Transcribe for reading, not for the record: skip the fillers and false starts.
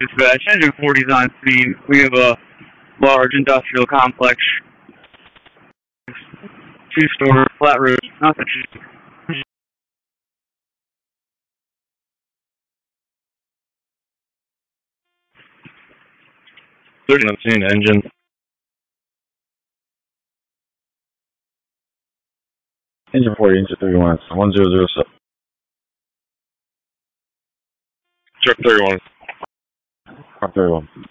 Dispatch, Engine 40 is on scene. We have a large industrial complex, two-story, flat roof, nothing. 30 on scene, engine. Engine 40, engine 31, 1007. Truck 31. Truck 31.